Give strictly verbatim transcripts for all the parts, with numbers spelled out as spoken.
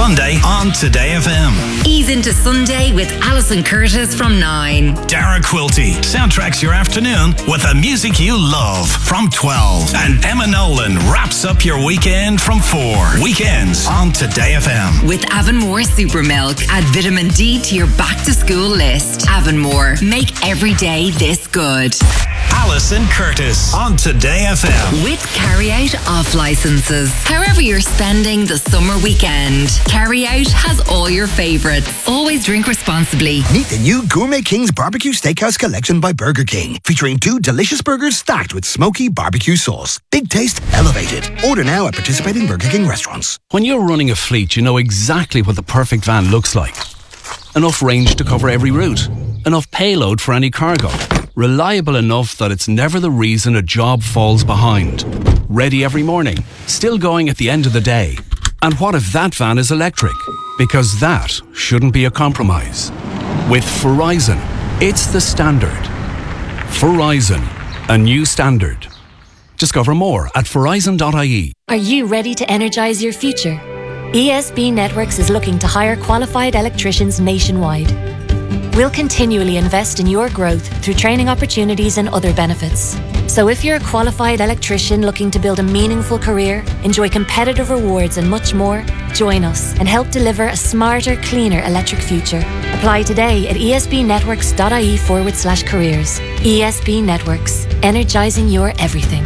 Sunday on Today F M. Ease into Sunday with Alison Curtis from nine. Dara Quilty soundtracks your afternoon with the music you love from twelve. And Emma Nolan wraps up your weekend from four. Weekends on Today F M. With Avonmore Super Milk. Add vitamin D to your back to school list. Avonmore. Make every day this good. Alison Curtis on Today F M. With carry-out off licenses. However you're spending the summer weekend, Carry-Out has all your favourites. Always drink responsibly. Meet the new Gourmet King's Barbecue Steakhouse Collection by Burger King, featuring two delicious burgers stacked with smoky barbecue sauce. Big taste, elevated. Order now at participating Burger King restaurants. When you're running a fleet, you know exactly what the perfect van looks like. Enough range to cover every route. Enough payload for any cargo. Reliable enough that it's never the reason a job falls behind. Ready every morning, still going at the end of the day. And what if that van is electric? Because that shouldn't be a compromise. With Verizon, it's the standard. Verizon, a new standard. Discover more at verizon dot I E. Are you ready to energise your future? E S B Networks is looking to hire qualified electricians nationwide. We'll continually invest in your growth through training opportunities and other benefits. So if you're a qualified electrician looking to build a meaningful career, enjoy competitive rewards and much more, join us and help deliver a smarter, cleaner electric future. Apply today at esbnetworks.ie forward slash careers. E S B Networks, energising your everything.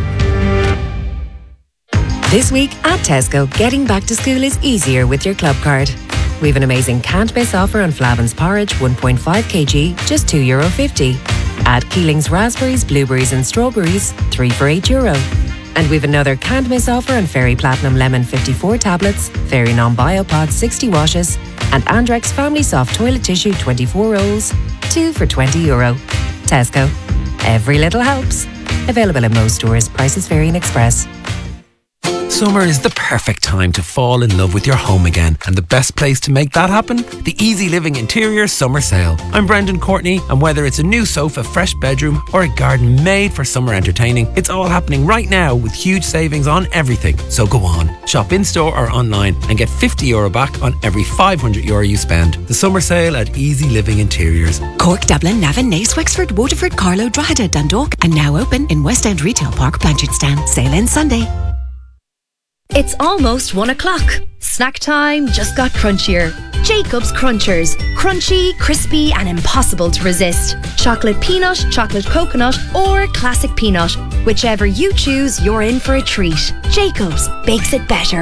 This week at Tesco, getting back to school is easier with your club card. We've an amazing can't miss offer on Flavin's porridge one point five kilograms, just two euro fifty. Add Keeling's raspberries, blueberries and strawberries, three for eight euro. And we've another can't miss offer on Fairy Platinum Lemon fifty-four tablets, Fairy Non-Biopod sixty washes, and Andrex Family Soft Toilet Tissue twenty-four rolls, two for twenty euro. Tesco. Every little helps. Available in most stores. Prices vary in Express. Summer is the perfect time to fall in love with your home again, and the best place to make that happen? The Easy Living Interior Summer Sale. I'm Brendan Courtney, and whether it's a new sofa, fresh bedroom, or a garden made for summer entertaining, it's all happening right now with huge savings on everything. So go on, shop in-store or online and get fifty euro back on every five hundred euro you spend. The Summer Sale at Easy Living Interiors. Cork, Dublin, Navan, Naas, Wexford, Waterford, Carlow, Drogheda, Dundalk, and now open in West End Retail Park, Blanchardstown. Sale ends Sunday. It's almost one o'clock. Snack time just got crunchier. Jacob's Crunchers. Crunchy, crispy and impossible to resist. Chocolate peanut, chocolate coconut or classic peanut. Whichever you choose, you're in for a treat. Jacob's bakes it better.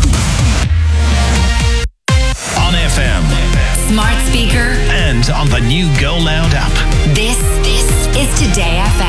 On F M. Smart speaker. And on the new Go Loud app. This, this is Today F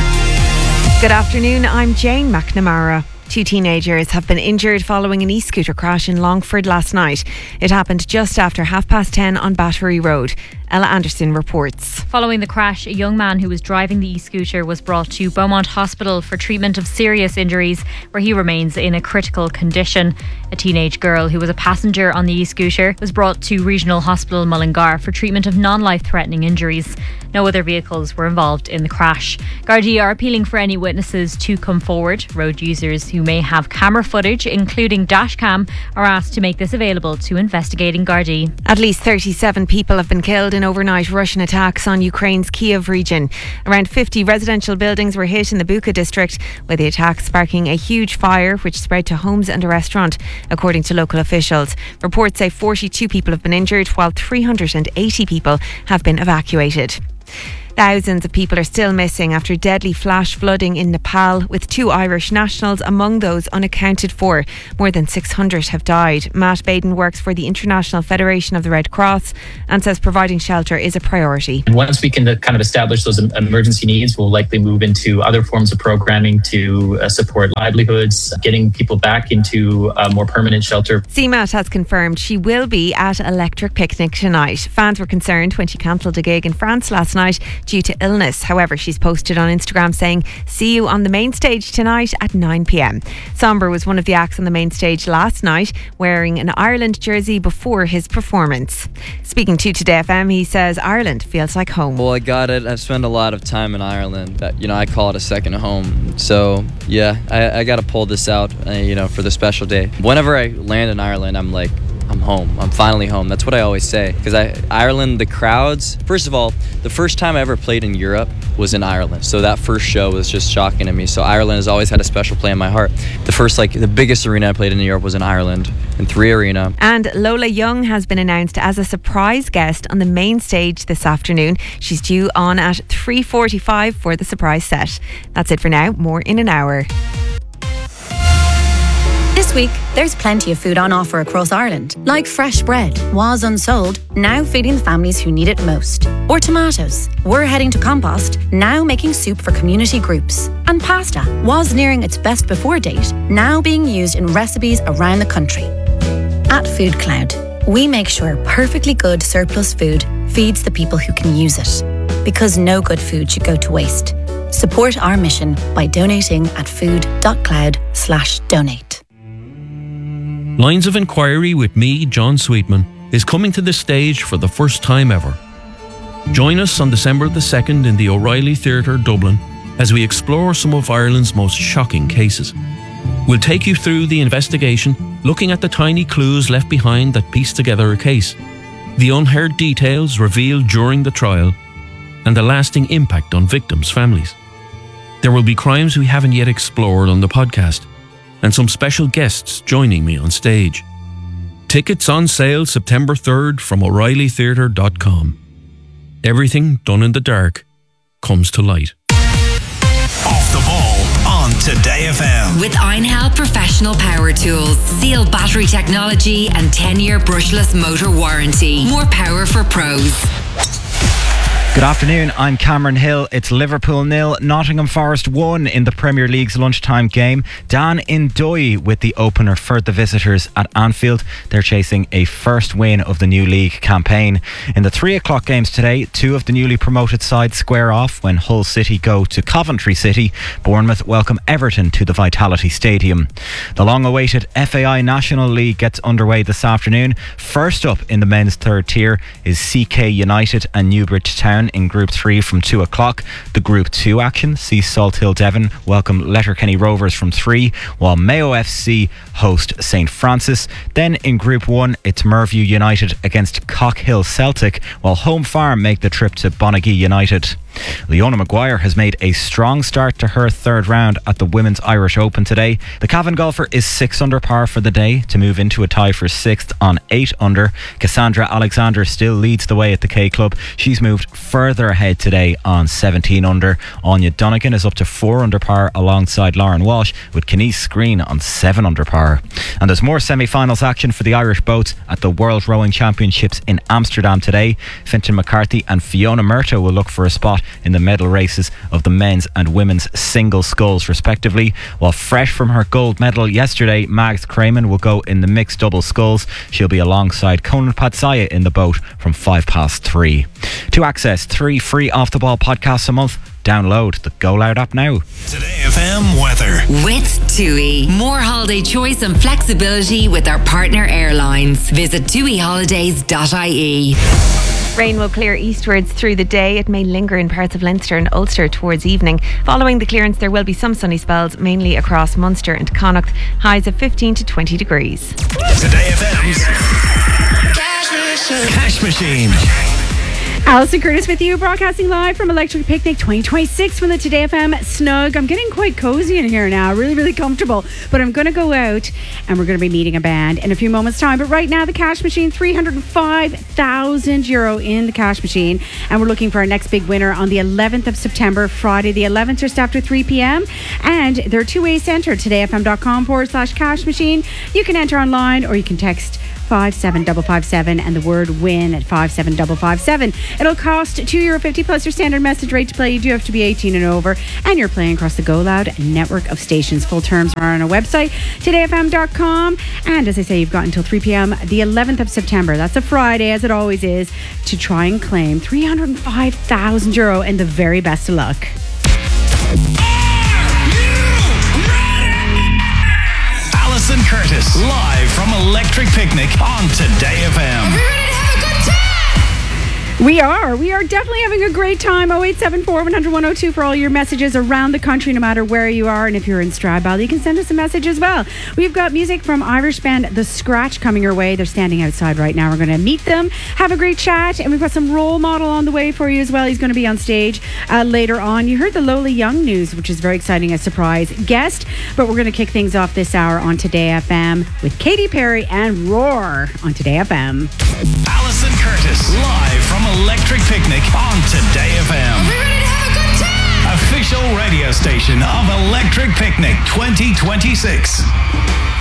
M. Good afternoon, I'm Jane McNamara. Two teenagers have been injured following an e-scooter crash in Longford last night. It happened just after half past ten on Battery Road. Ella Anderson reports. Following the crash, a young man who was driving the e-scooter was brought to Beaumont Hospital for treatment of serious injuries, where he remains in a critical condition. A teenage girl who was a passenger on the e-scooter was brought to Regional Hospital Mullingar for treatment of non-life-threatening injuries. No other vehicles were involved in the crash. Gardaí are appealing for any witnesses to come forward. Road users who may have camera footage, including dashcam, are asked to make this available to investigating Gardaí. At least thirty-seven people have been killed in overnight Russian attacks on Ukraine's Kiev region. Around fifty residential buildings were hit in the Bucha district, with the attacks sparking a huge fire which spread to homes and a restaurant, according to local officials. Reports say forty-two people have been injured, while three hundred eighty people have been evacuated. Thousands of people are still missing after deadly flash flooding in Nepal, with two Irish nationals among those unaccounted for. More than six hundred have died. Matt Baden works for the International Federation of the Red Cross and says providing shelter is a priority. And once we can kind of establish those emergency needs, we'll likely move into other forms of programming to uh, support livelihoods, getting people back into uh, more permanent shelter. C M A T has confirmed she will be at Electric Picnic tonight. Fans were concerned when she cancelled a gig in France last night due to illness. However, she's posted on Instagram saying, "See you on the main stage tonight at nine p.m. Somber was one of the acts on the main stage last night, wearing an Ireland jersey before his performance. Speaking to Today F M, he says Ireland feels like home. Well, I got it. I've spent a lot of time in Ireland. That, you know, I call it a second home. So, yeah, I, I got to pull this out, uh, you know, for the special day. Whenever I land in Ireland, I'm like, I'm home. I'm finally home. That's what I always say. Because I Ireland, the crowds, first of all, the first time I ever played in Europe was in Ireland. So that first show was just shocking to me. So Ireland has always had a special place in my heart. The first, like, the biggest arena I played in Europe was in Ireland, in Three Arena. And Lola Young has been announced as a surprise guest on the main stage this afternoon. She's due on at three forty-five for the surprise set. That's it for now. More in an hour. This week, there's plenty of food on offer across Ireland, like fresh bread, was unsold, now feeding the families who need it most. Or tomatoes, we're heading to compost, now making soup for community groups. And pasta, was nearing its best before date, now being used in recipes around the country. At Food Cloud, we make sure perfectly good surplus food feeds the people who can use it. Because no good food should go to waste. Support our mission by donating at food.cloud slash donate. Lines of Inquiry with me, John Sweetman, is coming to the stage for the first time ever. Join us on December the second in the O'Reilly Theatre, Dublin, as we explore some of Ireland's most shocking cases. We'll take you through the investigation, looking at the tiny clues left behind that piece together a case, the unheard details revealed during the trial, and the lasting impact on victims' families. There will be crimes we haven't yet explored on the podcast, and some special guests joining me on stage. Tickets on sale September third from O'Reilly Theatre dot com. Everything done in the dark comes to light. Off the ball on Today F M. With Einhell Professional Power Tools, Seal battery technology and ten-year brushless motor warranty. More power for pros. Good afternoon, I'm Cameron Hill. It's Liverpool nil, Nottingham Forest one in the Premier League's lunchtime game. Dan Indoy with the opener for the visitors at Anfield. They're chasing a first win of the new league campaign. In the three o'clock games today, two of the newly promoted sides square off when Hull City go to Coventry City. Bournemouth welcome Everton to the Vitality Stadium. The long-awaited F A I National League gets underway this afternoon. First up in the men's third tier is C K United and Newbridge Town in Group three from two o'clock. The Group two action sees Salt Hill Devon welcome Letterkenny Rovers from three, while Mayo F C host St Francis. Then in Group one, it's Merview United against Cockhill Celtic, while Home Farm make the trip to Bonagee United. Leona Maguire has made a strong start to her third round at the Women's Irish Open today. The Cavan golfer is six under par for the day to move into a tie for sixth on eight under. Cassandra Alexander still leads the way at the K Club. She's moved further ahead today on seventeen under. Anya Donegan is up to four under par alongside Lauren Walsh, with Kenise Green on seven under par. And there's more semi-finals action for the Irish boats at the World Rowing Championships in Amsterdam today. Fintan McCarthy and Fiona Murta will look for a spot in the medal races of the men's and women's single sculls respectively, while fresh from her gold medal yesterday, Mags Crayman will go in the mixed double sculls. She'll be alongside Conan Patsaya in the boat from five past three. To access three free Off the Ball podcasts a month, download the Go Loud app now. Today F M weather. With TUI. More holiday choice and flexibility with our partner airlines. Visit tui holidays dot I E. Rain will clear eastwards through the day. It may linger in parts of Leinster and Ulster towards evening. Following the clearance, there will be some sunny spells, mainly across Munster and Connacht. Highs of fifteen to twenty degrees. Today F M's Cash Machine. Alison Curtis with you, broadcasting live from Electric Picnic twenty twenty-six from the Today F M Snug. I'm getting quite cozy in here now, really, really comfortable. But I'm going to go out and we're going to be meeting a band in a few moments' time. But right now, the Cash Machine, three hundred five thousand euro in the Cash Machine. And we're looking for our next big winner on the eleventh of September, Friday the eleventh, just after three p.m. And there are two ways to enter, todayfm.com forward slash cash machine. You can enter online or you can text five seven five five seven and the word win at five seven five five seven. It'll cost two euro fifty plus your standard message rate to play. You do have to be eighteen and over, and you're playing across the Go Loud network of stations. Full terms are on our website, today f m dot com. And as I say, you've got until three p.m. the eleventh of September, that's a Friday as it always is, to try and claim three hundred five thousand euro, and the very best of luck. Alison Curtis, live from Electric Picnic on Today F M. Are we ready to have a good time? We are. We are definitely having a great time. oh eight seven four, one hundred, one oh two for all your messages around the country, no matter where you are. And if you're in Strabal, you can send us a message as well. We've got music from Irish band The Scratch coming your way. They're standing outside right now. We're going to meet them, have a great chat, and we've got some Role Model on the way for you as well. He's going to be on stage uh, later on. You heard the Lola Young news, which is very exciting, a surprise guest. But we're going to kick things off this hour on Today F M with Katy Perry and Roar on Today F M. Alison Curtis, live from Electric Picnic on Today F M. Are we ready to have a good time? Official radio station of Electric Picnic twenty twenty-six.